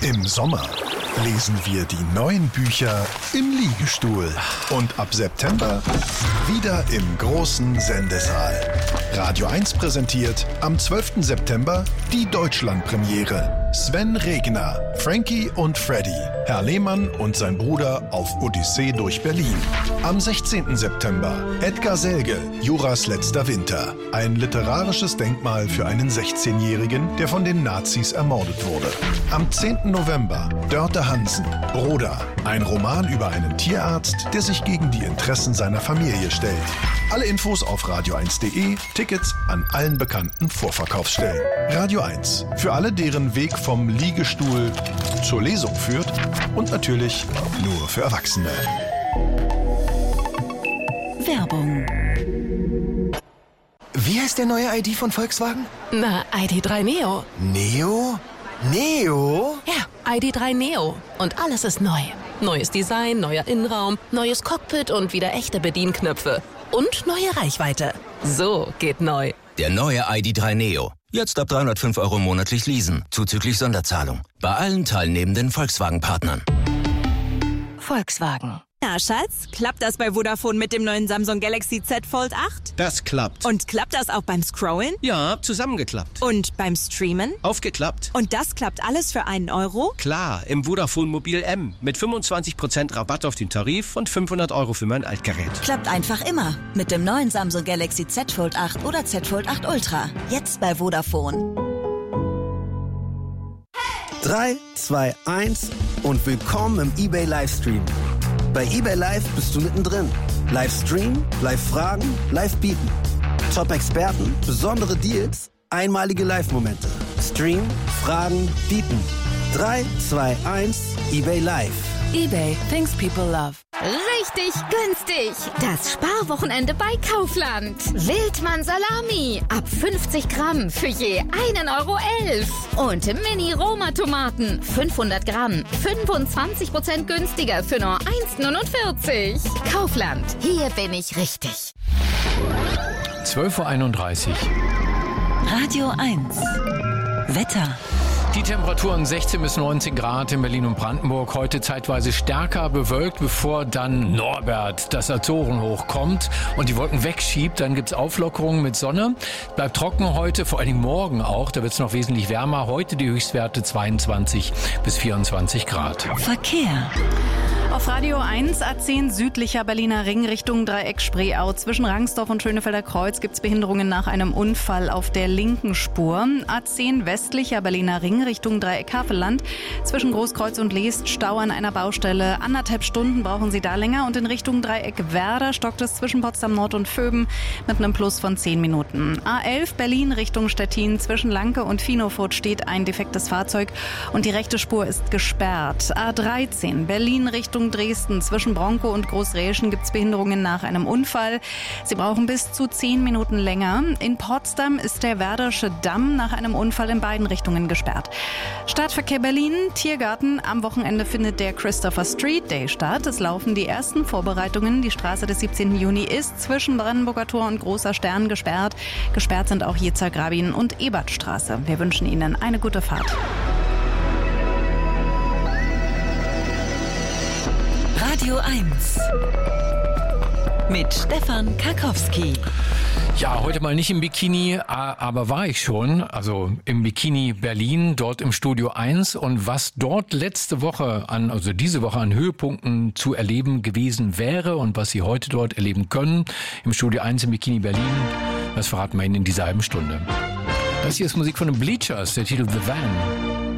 Im Sommer lesen wir die neuen Bücher im Liegestuhl. Und ab September wieder im großen Sendesaal. Radio 1 präsentiert am 12. September die Deutschlandpremiere. Sven Regner, Frankie und Freddy, Herr Lehmann und sein Bruder auf Odyssee durch Berlin. Am 16. September Edgar Selge, Juras letzter Winter. Ein literarisches Denkmal für einen 16-Jährigen, der von den Nazis ermordet wurde. Am 10. November Dörte Hansen, Broder. Ein Roman über einen Tierarzt, der sich gegen die Interessen seiner Familie stellt. Alle Infos auf radio1.de, Tickets an allen bekannten Vorverkaufsstellen. Radio 1, für alle, deren Weg vom Liegestuhl zur Lesung führt und natürlich nur für Erwachsene. Werbung. Wie heißt der neue ID von Volkswagen? Na, ID.3 Neo. Neo? Neo? Ja, ID.3 Neo. Und alles ist neu. Neues Design, neuer Innenraum, neues Cockpit und wieder echte Bedienknöpfe. Und neue Reichweite. So geht neu. Der neue ID.3 Neo. Jetzt ab 305 € monatlich leasen, zuzüglich Sonderzahlung. Bei allen teilnehmenden Volkswagen-Partnern. Volkswagen. Na, Schatz, klappt das bei Vodafone mit dem neuen Samsung Galaxy Z Fold 8? Das klappt. Und klappt das auch beim Scrollen? Ja, zusammengeklappt. Und beim Streamen? Aufgeklappt. Und das klappt alles für einen Euro? Klar, im Vodafone Mobil M. Mit 25% Rabatt auf den Tarif und 500 € für mein Altgerät. Klappt einfach immer. Mit dem neuen Samsung Galaxy Z Fold 8 oder Z Fold 8 Ultra. Jetzt bei Vodafone. 3, 2, 1 und willkommen im eBay Livestream. Bei eBay Live bist du mittendrin. Livestream, Live-Fragen, Live-Bieten. Top-Experten, besondere Deals, einmalige Live-Momente. Stream, Fragen, Bieten. 3, 2, 1, eBay Live. eBay, things people love. Richtig günstig. Das Sparwochenende bei Kaufland. Wildmann Salami. Ab 50 Gramm für je 1,11 €. Und Mini-Roma-Tomaten. 500 Gramm. 25% günstiger für nur 1,49 €. Kaufland. Hier bin ich richtig. 12:31 Uhr. Radio 1. Wetter. Die Temperaturen 16 bis 19 Grad in Berlin und Brandenburg. Heute zeitweise stärker bewölkt, bevor dann Norbert, das Azorenhoch, kommt und die Wolken wegschiebt. Dann gibt's Auflockerungen mit Sonne. Bleibt trocken heute, vor allem morgen auch. Da wird's noch wesentlich wärmer. Heute die Höchstwerte 22 bis 24 Grad. Verkehr. Auf Radio 1 A10 südlicher Berliner Ring Richtung Dreieck Spreeau. Zwischen Rangsdorf und Schönefelder Kreuz gibt es Behinderungen nach einem Unfall auf der linken Spur. A10 westlicher Berliner Ring Richtung Dreieck Havelland. Zwischen Großkreuz und Leest Stau an einer Baustelle. 1,5 Stunden brauchen Sie da länger. Und in Richtung Dreieck Werder stockt es zwischen Potsdam Nord und Vöben mit einem Plus von 10 Minuten. A11 Berlin Richtung Stettin. Zwischen Lanke und Finofurt steht ein defektes Fahrzeug und die rechte Spur ist gesperrt. A13 Berlin Richtung Dresden. Zwischen Bronco und Großräschen gibt es Behinderungen nach einem Unfall. Sie brauchen bis zu 10 Minuten länger. In Potsdam ist der Werdersche Damm nach einem Unfall in beiden Richtungen gesperrt. Stadtverkehr Berlin, Tiergarten. Am Wochenende findet der Christopher Street Day statt. Es laufen die ersten Vorbereitungen. Die Straße des 17. Juni ist zwischen Brandenburger Tor und Großer Stern gesperrt. Gesperrt sind auch Jezer Grabin und Ebertstraße. Wir wünschen Ihnen eine gute Fahrt. Radio 1 mit Stefan Karkowski. Ja, heute mal nicht im Bikini, aber war ich schon, also im Bikini Berlin, dort im Studio 1. Und was dort diese Woche an Höhepunkten zu erleben gewesen wäre und was Sie heute dort erleben können, im Studio 1 im Bikini Berlin, das verraten wir Ihnen in dieser halben Stunde. Das hier ist Musik von den Bleachers, der Titel The Van.